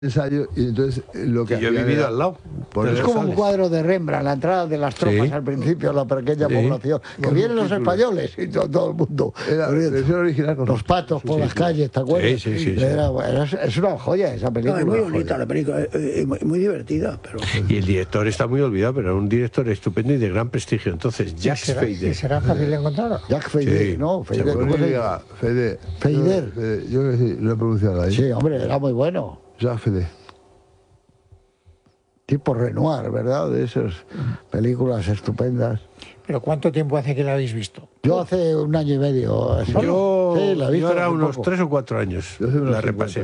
ensayo y entonces lo que yo he vivido al lado. Es como un cuadro de Rembrandt, la entrada de las tropas al principio, la pequeña población, que vienen los españoles y todo el mundo. Era versión original con los patos por las calles, ¿te acuerdas? Sí. Es una joya esa película. No, es muy bonita la película, muy divertida. Pero... Y el director está muy olvidado, pero era un director estupendo y de gran prestigio. Entonces, Jacques Feyder. ¿Será fácil de encontrar? Jacques Feyder, ¿no? Feyder. Yo creo que sí, lo he pronunciado ahí. Sí, hombre, era muy bueno. Jacques Feyder. Tipo Renoir, ¿verdad? De esas películas estupendas. ¿Pero cuánto tiempo hace que la habéis visto? Yo hace 1 año y medio. Yo era unos 3 o 4 años. Yo hace unos la repasé.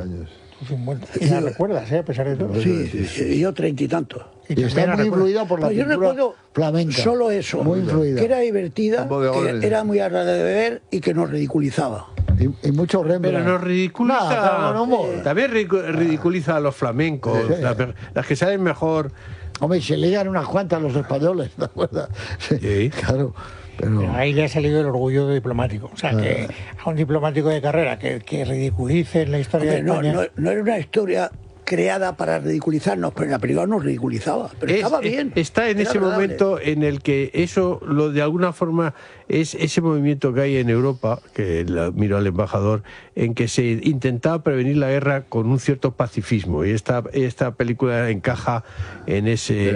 ¿Y la recuerdas, a pesar de todo? Sí, yo 30 y tanto. Y está muy influida por la pintura flamenca. Solo eso. Muy influida. Que era divertida, que era muy agradable de ver y que nos ridiculizaba. Y mucho Rembrandt. Pero nos ridiculiza. También ridiculiza a los flamencos, las que salen mejor. Hombre, se ligan unas cuantas los españoles, ¿te acuerdas? Sí. Claro. Pero ahí le ha salido el orgullo diplomático. O sea, que a un diplomático de carrera que ridiculice la historia de España... No era una historia creada para ridiculizarnos, pero en la película nos ridiculizaba. Pero estaba bien. Está en ese momento en el que eso, de alguna forma, es ese movimiento que hay en Europa, que miro al embajador, en que se intentaba prevenir la guerra con un cierto pacifismo. Y esta película encaja en ese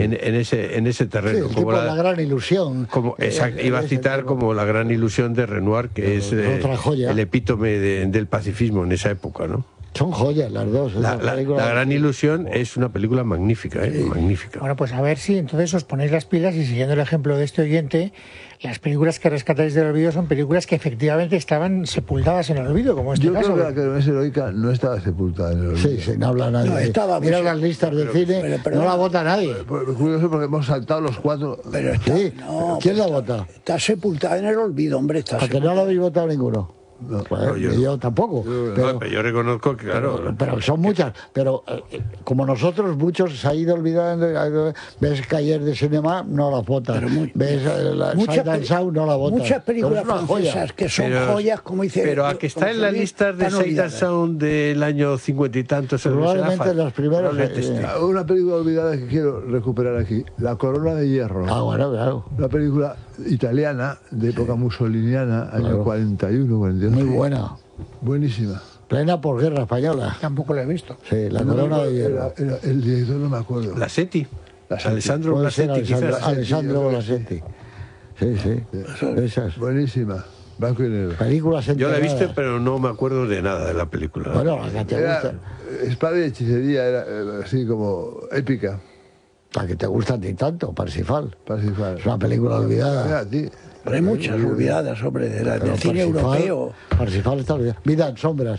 terreno. Sí, como la gran ilusión. Iba a citar como la gran ilusión de Renoir, que es el epítome del pacifismo en esa época, ¿no? Son joyas las dos. La gran ilusión es una película magnífica, magnífica. Bueno, pues a ver si entonces os ponéis las pilas y siguiendo el ejemplo de este oyente, las películas que rescatáis del olvido son películas que efectivamente estaban sepultadas en el olvido, como este caso. Yo creo que la Kermés Heroica no estaba sepultada en el olvido. Sí, no habla nadie. No, estaba mira las listas de cine, no la vota nadie. Es curioso porque hemos saltado los 4. Pero ¿Quién la vota? Está sepultada en el olvido, hombre. ¿A que no la habéis votado ninguno? No, yo tampoco. Pero yo reconozco que, claro. Pero son muchas. Pero como nosotros, muchos se ha ido olvidando. Ves que ayer de cinema no la votan. Ves Sight and Sound no la votan. Muchas películas francesas que son joyas, como dice. Pero a que está en las listas de Sight and Sound del año 50 y tantos. Probablemente los primeros. Una película olvidada que quiero recuperar aquí: La Corona de Hierro. Bueno, claro. Una película italiana de época mussoliniana, año 41, 42. Muy buena. Buenísima. Plena posguerra española. Tampoco la he visto. Sí, La Corona de Hierro. El director no me acuerdo. Lassetti. Alessandro Lassetti. Alessandro Lassetti. Sí. Esas. Buenísima. Blanco y negro. Películas Yo la he visto, pero no me acuerdo de nada de la película. Bueno, la que te gusta. Espada y hechicería, era así como épica. La que te gusta a ti tanto, Parsifal. Es una película olvidada. Pero hay muchas olvidadas, del cine europeo. Parsifal está olvidada. Vida en sombras.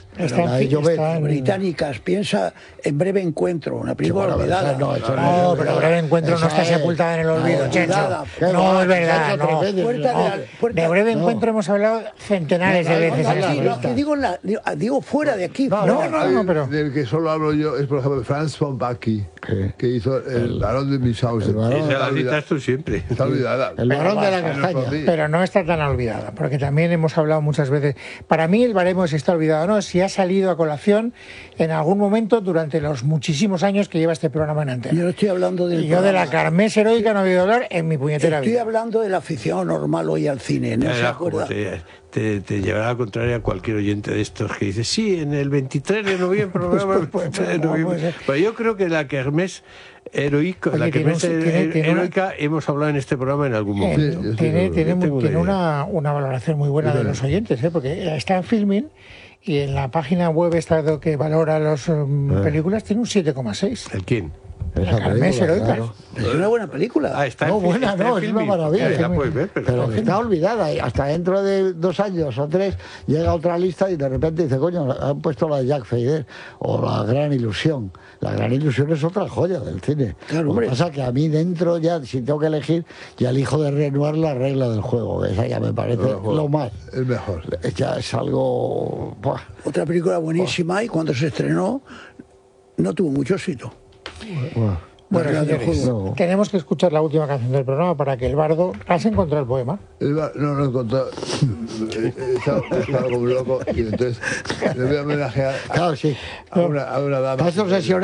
Británicas. Piensa en Breve Encuentro, una película olvidada. Pero Breve Encuentro no está sepultada en el olvido, Checho. No, es verdad, no. De Breve Encuentro hemos hablado centenares de veces. Digo fuera de aquí. No, pero... Del que solo hablo yo es, por ejemplo, Franz von Bacchi, que hizo El Barón de Münchhausen. Esa la citas tú siempre. Está olvidada. El Barón de la Castaña. Pero no está tan olvidada, porque también hemos hablado muchas veces. Para mí el baremo si está olvidado o no, si ha salido a colación en algún momento durante los muchísimos años que lleva este programa en antena. Yo estoy hablando del de la Kermés Heroica no he oído hablar en mi puñetera vida. Estoy hablando de la afición normal hoy al cine, ¿no se acuerda? Te llevará a la contraria a cualquier oyente de estos que dice, sí, en el 23 de noviembre, Pero yo creo que la Kermés Heroica, Heroica hemos hablado en este programa en algún momento. Tiene una valoración muy buena de los oyentes, porque está en Filmin y en la página web esta que valora las películas tiene un 7,6. ¿El quién? La Kermés Heroica. Claro. Es una buena película. Está no, buena, no, es una maravilla. Ya puedes ver, pero está olvidada. Y hasta dentro de 2 años o 3 llega otra lista y de repente dice, coño, han puesto la de Jacques Feyder o La Gran Ilusión. La Gran Ilusión es otra joya del cine. Claro, Lo que pasa es que a mí dentro ya, si tengo que elegir, ya elijo de Renoir La Regla del Juego. Esa ya me parece lo más. El mejor. Ya es algo... ¡buah! Otra película buenísima y cuando se estrenó no tuvo mucho éxito. Bueno, Real del señores, juego. tenemos que escuchar la última canción del programa para que el bardo... ¿Has encontrado el poema? No lo encontré. Estaba como un loco y entonces le voy a homenajear Claro, sí. a una dama. Estás obsesionado.